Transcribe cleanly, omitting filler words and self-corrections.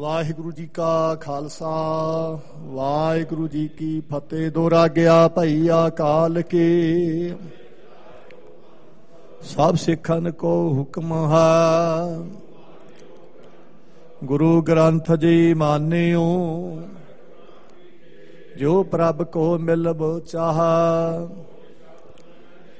ਵਾਹਿਗੁਰੂ ਜੀ ਕਾ ਖਾਲਸਾ ਵਾਹਿਗੁਰੂ ਜੀ ਕੀ ਫਤਿਹ। ਦੋਹਰਾ ਗਿਆ ਭਈ ਅਕਾਲ ਕੇ, ਸਭ ਸਿੱਖਨ ਕੋ ਹੁਕਮ ਹੈ। ਗੁਰੂ ਗ੍ਰੰਥ ਜੀ ਮਾਨਿਓ, ਜੋ ਪ੍ਰਭ ਕੋ ਮਿਲਬ ਚਾਹਾ।